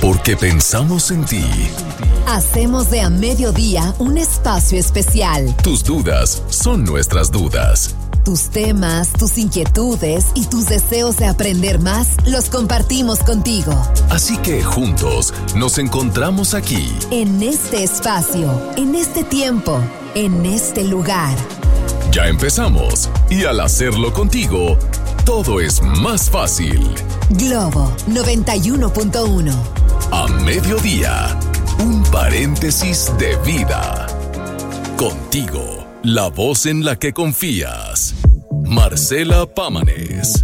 Porque pensamos en ti. Hacemos de A Mediodía un espacio especial. Tus dudas son nuestras dudas. Tus temas, tus inquietudes y tus deseos de aprender más los compartimos contigo. Así que juntos nos encontramos aquí. En este espacio, en este tiempo, en este lugar. Ya empezamos y al hacerlo contigo, todo es más fácil. Globo 91.1. A mediodía, un paréntesis de vida. Contigo, la voz en la que confías. Marcela Pámanes.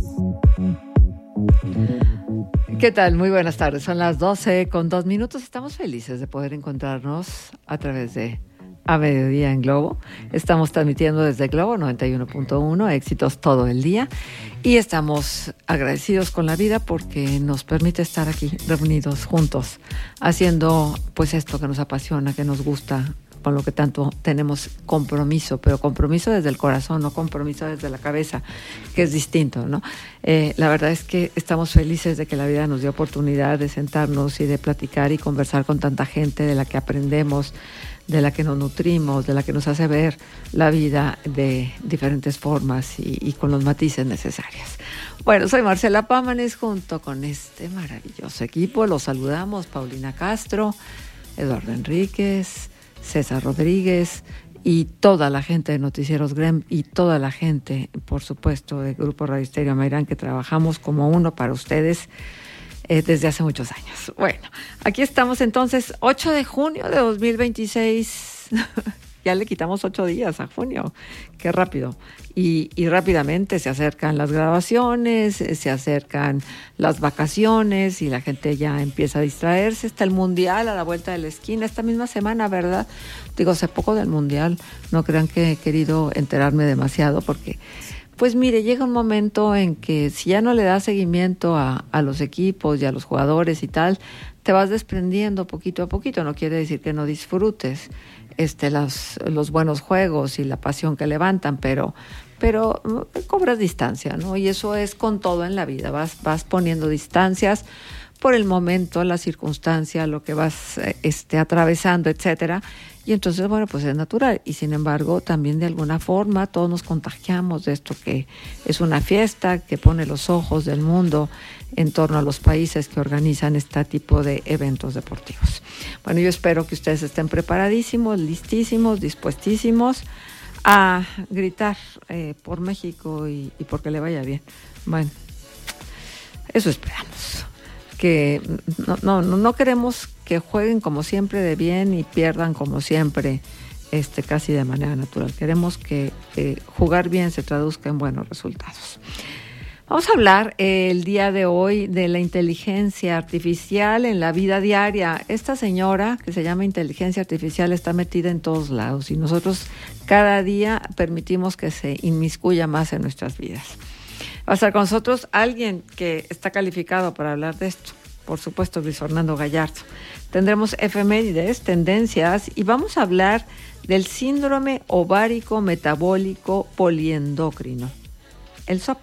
¿Qué tal? Muy buenas tardes. Son las 12:02. Estamos felices de poder encontrarnos a través de A Mediodía en Globo. Estamos transmitiendo desde Globo 91.1, éxitos todo el día. Y estamos agradecidos con la vida porque nos permite estar aquí reunidos juntos, haciendo pues esto que nos apasiona, que nos gusta, con lo que tanto tenemos compromiso, pero compromiso desde el corazón, no compromiso desde la cabeza, que es distinto, ¿no? La verdad es que estamos felices de que la vida nos dio oportunidad de sentarnos y de platicar y conversar con tanta gente de la que aprendemos, de la que nos nutrimos, de la que nos hace ver la vida de diferentes formas y con los matices necesarios. Bueno, soy Marcela Pámanes, junto con este maravilloso equipo. Los saludamos, Paulina Castro, Eduardo Enríquez, César Rodríguez y toda la gente de Noticieros Grem y toda la gente, por supuesto, del Grupo Radio Estéreo Amairán, que trabajamos como uno para ustedes desde hace muchos años. Bueno, aquí estamos entonces, 8 de junio de 2026. Ya le quitamos 8 días a junio. Qué rápido. Y rápidamente se acercan las graduaciones, se acercan las vacaciones y la gente ya empieza a distraerse. Está el Mundial a la vuelta de la esquina esta misma semana, ¿verdad? Digo, sé poco del Mundial. No crean que he querido enterarme demasiado porque, pues mire, llega un momento en que si ya no le das seguimiento a los equipos y a los jugadores y tal, te vas desprendiendo poquito a poquito. No quiere decir que no disfrutes los buenos juegos y la pasión que levantan, pero cobras distancia, ¿no? Y eso es con todo en la vida. Vas poniendo distancias por el momento, la circunstancia, lo que vas atravesando, etcétera. Y entonces, bueno, pues es natural. Y sin embargo, también de alguna forma todos nos contagiamos de esto que es una fiesta que pone los ojos del mundo en torno a los países que organizan este tipo de eventos deportivos. Bueno, yo espero que ustedes estén preparadísimos, listísimos, dispuestísimos a gritar por México y porque le vaya bien. Bueno, eso esperamos. Que no queremos que jueguen como siempre de bien y pierdan como siempre casi de manera natural. Queremos que jugar bien se traduzca en buenos resultados. Vamos a hablar el día de hoy de la inteligencia artificial en la vida diaria. Esta señora que se llama inteligencia artificial está metida en todos lados y nosotros cada día permitimos que se inmiscuya más en nuestras vidas. Va a estar con nosotros alguien que está calificado para hablar de esto, por supuesto, Luis Fernando Gallardo. Tendremos efemérides, tendencias y vamos a hablar del síndrome ovárico metabólico poliendocrino. El SOP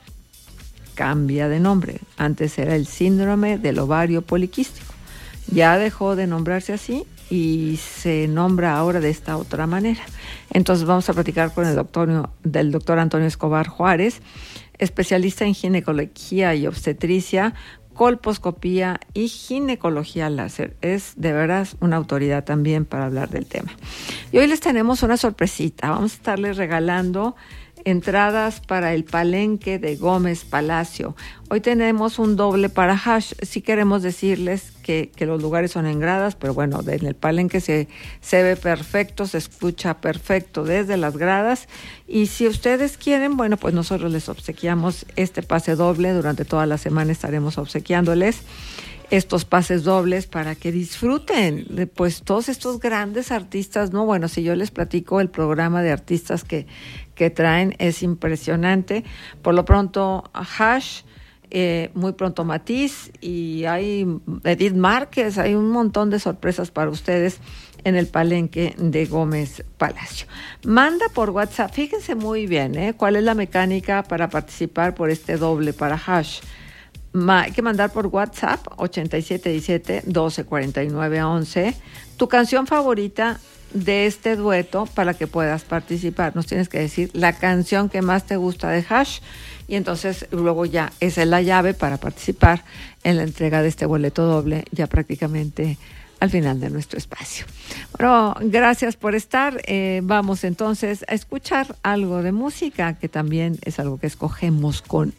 cambia de nombre. Antes era el síndrome del ovario poliquístico. Ya dejó de nombrarse así y se nombra ahora de esta otra manera. Entonces vamos a platicar con el doctor Antonio Escobar Juárez, especialista en ginecología y obstetricia, colposcopía y ginecología láser. Es de veras una autoridad también para hablar del tema. Y hoy les tenemos una sorpresita. Vamos a estarles regalando entradas para el Palenque de Gómez Palacio. Hoy tenemos un doble para Hash. Sí queremos decirles que los lugares son en gradas, pero bueno, en el Palenque se ve perfecto, se escucha perfecto desde las gradas. Y si ustedes quieren, bueno, pues nosotros les obsequiamos este pase doble. Durante toda la semana estaremos obsequiándoles estos pases dobles para que disfruten de, pues, todos estos grandes artistas, ¿no? Bueno, si yo les platico el programa de artistas que traen, es impresionante. Por lo pronto, Hash, muy pronto Matiz, y hay Edith Márquez, hay un montón de sorpresas para ustedes en el Palenque de Gómez Palacio. Manda por WhatsApp, fíjense muy bien, cuál es la mecánica para participar por este doble para Hash. hay que mandar por WhatsApp 8717-1249-11 tu canción favorita de este dueto para que puedas participar. Nos tienes que decir la canción que más te gusta de Hash y entonces luego ya esa es la llave para participar en la entrega de este boleto doble ya prácticamente al final de nuestro espacio. Bueno, gracias por estar. Vamos entonces a escuchar algo de música, que también es algo que escogemos con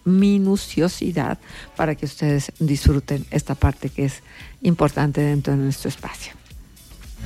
minuciosidad para que ustedes disfruten esta parte que es importante dentro de nuestro espacio.